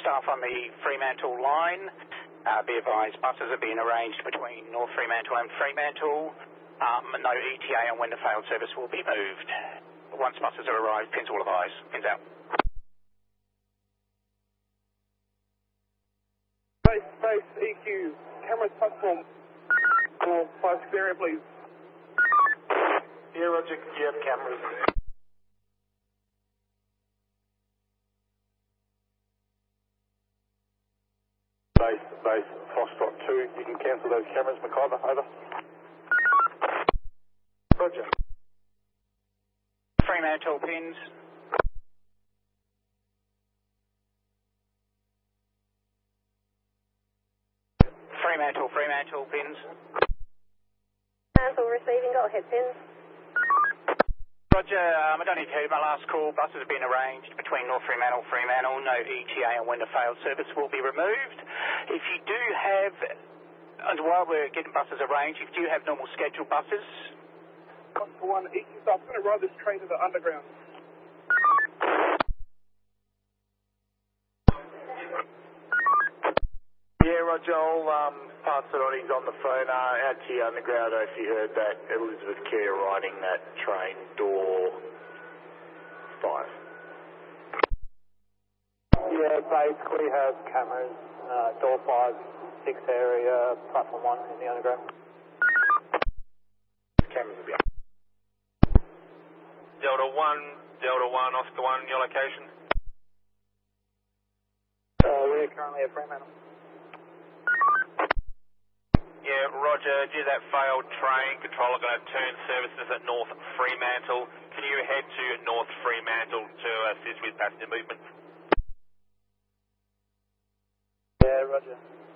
staff on the Fremantle line. Be advised, buses are being arranged between North Fremantle and Fremantle. No ETA on when the failed service will be moved. Once buses have arrived, pins all advise. Pins out. Space, EQ, cameras platform. Call 56 area, please. Yeah, Roger, you have cameras. Base, Foxtrot 2, you can cancel those cameras, McIver, over. Roger. Fremantle pins. Fremantle pins. Fremantle receiving, go ahead pins. Roger, I don't need to hear my last call. Buses have been arranged between North Fremantle, no ETA on when the failed service will be removed. If you do have, and while we're getting buses arranged, if you do have normal scheduled buses. 1 EQ staff, I'm going to ride this train to the underground. Yeah, Roger, I'll pass it on. He's on the phone. Out to your underground, if you heard that, Elizabeth Care riding that train, door 5. Yeah, base, we have cameras, door 5, 6 area, platform 1 in the underground. Cameras will be up. Delta 1, Oscar 1, your location? We're currently at Fremantle. Yeah, Roger, due to that failed train, controller going to turn services at North Fremantle. Can you head to North Fremantle to assist with passenger movement? Yeah, Roger.